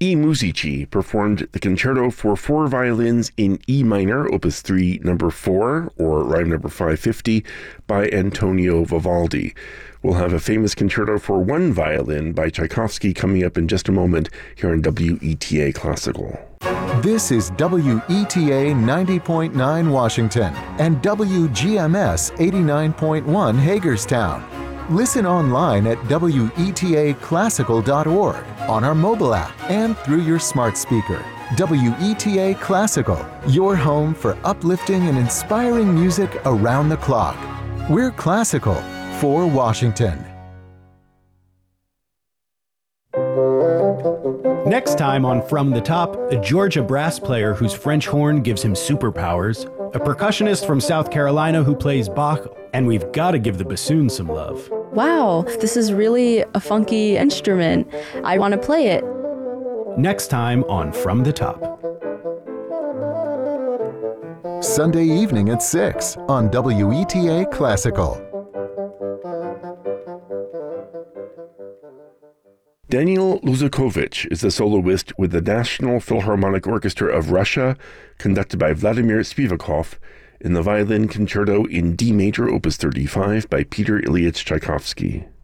E. Musici performed the concerto for 4 violins in E minor, opus 3, number 4, or rhyme number 550, by Antonio Vivaldi. We'll have a famous concerto for 1 violin by Tchaikovsky coming up in just a moment here on WETA Classical. This is WETA 90.9 Washington and WGMS 89.1 Hagerstown. Listen online at WETAclassical.org, on our mobile app, and through your smart speaker. WETA Classical, your home for uplifting and inspiring music around the clock. We're classical for Washington. Next time on From the Top, a Georgia brass player whose French horn gives him superpowers, a percussionist from South Carolina who plays Bach, and we've got to give the bassoon some love. Wow, this is really a funky instrument. I want to play it. Next time on From the Top. Sunday evening at 6 on WETA Classical. Daniel Luzakovich is the soloist with the National Philharmonic Orchestra of Russia, conducted by Vladimir Spivakov, in the Violin Concerto in D major, opus 35, by Peter Ilyich Tchaikovsky.